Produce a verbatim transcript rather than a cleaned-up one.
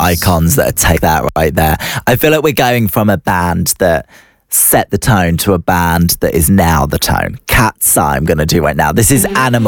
icons that take that right there. I feel like we're going from a band that set the tone to a band that is now the tone. Cat's Eye I'm going to do right now. This is Animal.